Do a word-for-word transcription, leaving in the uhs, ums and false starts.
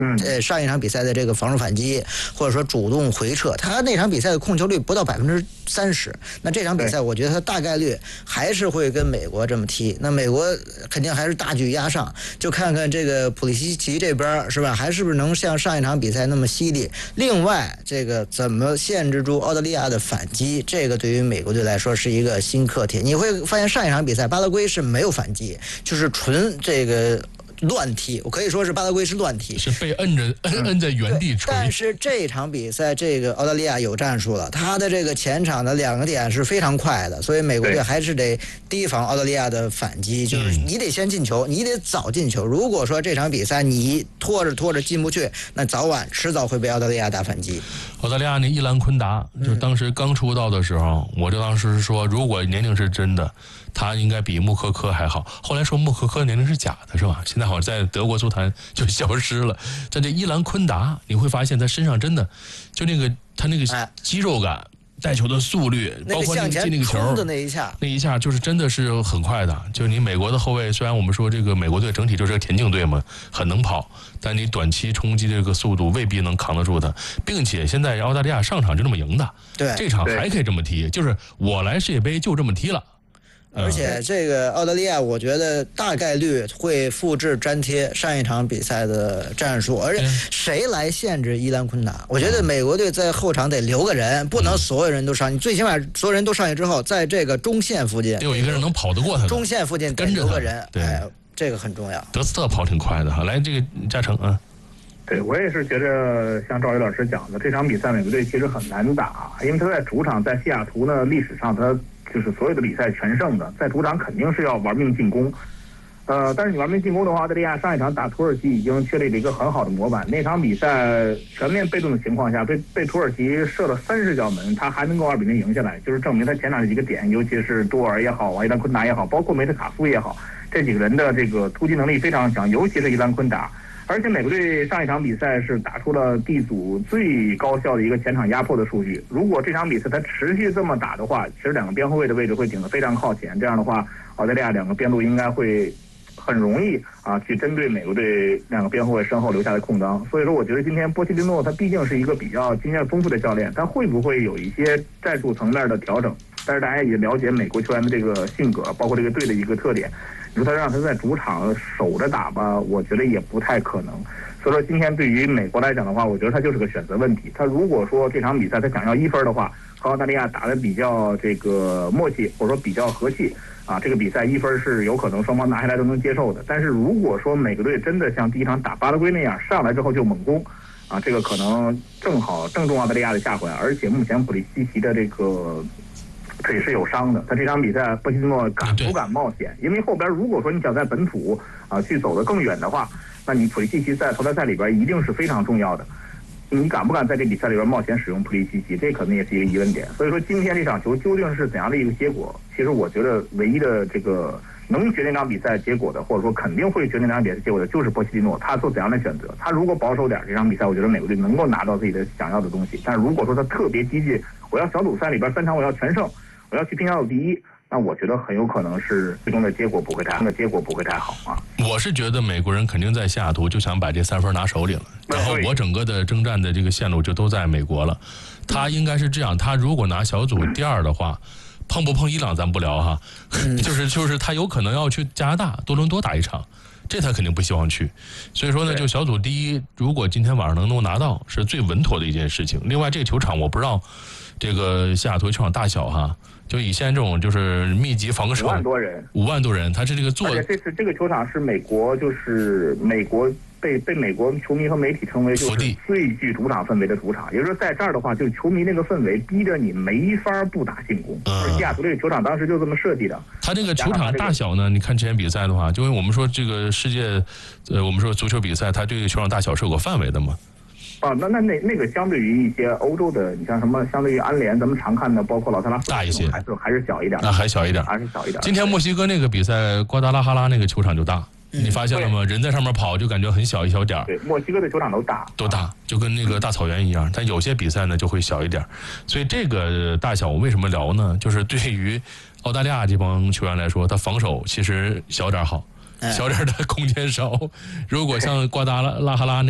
嗯， 呃，上一场比赛的这个防守反击，或者说主动回撤，他那场比赛的控球率不到百分之三十。那这场比赛，我觉得他大概率还是会跟美国这么踢。那美国肯定还是大局压上，就看看这个普利西奇这边是吧，还是不是能像上一场比赛那么犀利。另外，这个怎么限制住澳大利亚的反击，这个对于美国队来说是一个新课题。你会发现上一场比赛巴拉圭是没有反击，就是纯这个。乱踢，我可以说是巴拉圭是乱踢， 是被摁着摁摁在原地锤。 但是这场比赛，这个澳大利亚有战术了，他的这个前场的两个点是非常快的，所以美国队还是得提防澳大利亚的反击，就是你得先进球，你得早进球。如果说这场比赛你拖着拖着进不去，那早晚迟早会被澳大利亚打反击。 澳大利亚那伊兰昆达，就当时刚出道的时候，嗯、我就当时说，如果年龄是真的，他应该比穆科科还好。后来说穆科科年龄是假的，是吧？现在好像在德国足坛就消失了。但这伊兰昆达，你会发现他身上真的就那个他那个肌肉感。带球的速率，包括那个进那个球的那一下， 那一下就是真的是很快的。就是你美国的后卫，虽然我们说这个美国队整体就是个田径队嘛，很能跑，但你短期冲击这个速度未必能扛得住他。并且现在澳大利亚上场就这么赢的， 对， 这场还可以这么踢，就是我来世界杯就这么踢了。 而且这个澳大利亚，我觉得大概率会复制粘贴上一场比赛的战术，而且谁来限制伊兰昆达？我觉得美国队在后场得留个人，不能所有人都上去，最起码所有人都上去之后，在这个中线附近得有一个人能跑得过他， 中线附近跟着留个人， 对、 哎，这个很重要。 德斯特跑挺快的哈，来这个嘉诚啊。 对，我也是觉得像赵宇老师讲的，这场比赛美国队其实很难打，因为他在主场在西雅图呢，历史上他就是所有的比赛全胜的，在主场肯定是要玩命进攻。呃，但是你玩命进攻的话，澳大利亚上一场打土耳其已经确立了一个很好的模板。那场比赛全面被动的情况下，被被土耳其射了三十脚门，他还能够二比零赢下来，就是证明他前场的几个点，尤其是多尔也好啊，伊兰昆达也好，包括梅特卡夫也好，这几个人的这个突击能力非常强，尤其是伊兰昆达。而且美国队上一场比赛是打出了 D 组最高效的一个前场压迫的数据。如果这场比赛他持续这么打的话，其实两个边后卫的位置会顶得非常靠前。这样的话，澳大利亚两个边路应该会很容易啊去针对美国队两个边后卫身后留下的空当。所以说，我觉得今天波切蒂诺他毕竟是一个比较经验丰富的教练，他会不会有一些战术层面的调整？但是大家也了解美国球员的这个性格，包括这个队的一个特点。你说他让他在主场守着打吧，我觉得也不太可能。所以说今天对于美国来讲的话，我觉得他就是个选择问题。他如果说这场比赛他想要一分的话，和澳大利亚打得比较这个默契，或者说比较和气啊，这个比赛一分是有可能双方拿下来都能接受的。但是如果说美国队真的像第一场打巴拉圭那样上来之后就猛攻啊，这个可能正好正中澳大利亚的下怀。而且目前普利西奇的这个腿是有伤的，他这场比赛波切蒂诺敢不敢冒险？因为后边如果说你想在本土啊去走得更远的话，那你普利西奇在淘汰赛里边一定是非常重要的。你敢不敢在这比赛里边冒险使用普利西奇？这可能也是一个疑问点。所以说今天这场球究竟是怎样的一个结果？其实我觉得唯一的这个能决定这场比赛结果的，或者说肯定会决定这场比赛结果的，就是波切蒂诺他做怎样的选择。他如果保守点，这场比赛我觉得美国队能够拿到自己的想要的东西。但如果说他特别激进，我要小组赛里边三场我要全胜，我要去拼小组第一，那我觉得很有可能是最终的结果不会太好，结果不会太好啊。 我是觉得美国人肯定在西雅图就想把这三分拿手里了，然后我整个的征战的这个线路就都在美国了。他应该是这样，他如果拿小组第二的话，碰不碰伊朗咱不聊哈，就是就是他有可能要去加拿大多伦多打一场。这他肯定不希望去，所以说呢，就小组第一，如果今天晚上能够拿到，是最稳妥的一件事情。另外，这个球场我不知道，这个西雅图球场大小哈，就以现在这种就是密集防守， 五万多人， 五万多人，他是这个做， 而且这次这个球场是美国，就是美国被被美国球迷和媒体称为就是最具主场氛围的主场，也就是说在这儿的话，就是球迷那个氛围逼着你没法不打进攻。嗯，西雅图这个球场当时就这么设计的。 他这个球场大小呢，你看之前比赛的话，就因为我们说这个世界，呃，我们说足球比赛，它对球场大小是有个范围的嘛。 啊，那那那那个相对于一些欧洲的，你像什么，相对于安联，咱们常看的，包括老特拉福德大一些， 还是还是小一点， 那还小一点， 还是小一点。 今天墨西哥那个比赛，瓜达拉哈拉那个球场就大。你发现了吗？人在上面跑就感觉很小一小点儿。 对，墨西哥的球场都大， 都大，就跟那个大草原一样。但有些比赛呢就会小一点，所以这个大小我为什么聊呢？就是对于澳大利亚这帮球员来说，他防守其实小点好，小点的空间少。如果像瓜达拉拉哈拉那